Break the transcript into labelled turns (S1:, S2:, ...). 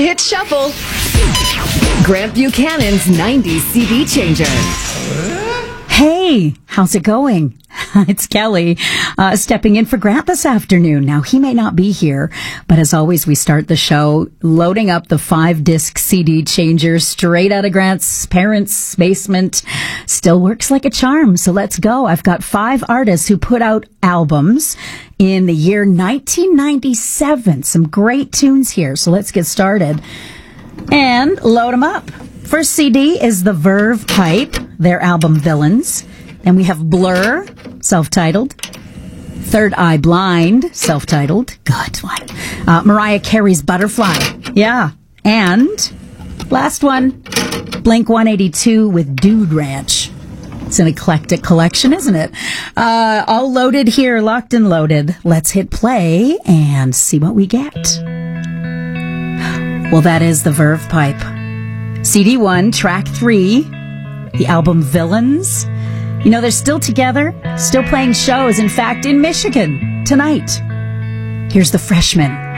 S1: Hit shuffle. Grant Buchanan's 90s CD changer.
S2: Hey, how's it going? It's Kelly, stepping in for Grant this afternoon. Now, he may not be here, but as always, we start the show loading up the 5-disc CD changer straight out of Grant's parents' basement. Still works like a charm, so let's go. I've got 5 artists who put out albums in the year 1997. Some great tunes here, so let's get started and load them up. First CD is The Verve Pipe, their album Villains. Then we have Blur, self-titled. Third Eye Blind, self-titled. Good one. Mariah Carey's Butterfly. Yeah. And last one, Blink-182 with Dude Ranch. It's an eclectic collection, isn't it? All loaded here, locked and loaded. Let's hit play and see what we get. Well, that is The Verve Pipe. CD 1, track 3, the album Villains. You know, they're still together, still playing shows, in fact, in Michigan tonight. Here's The Freshman.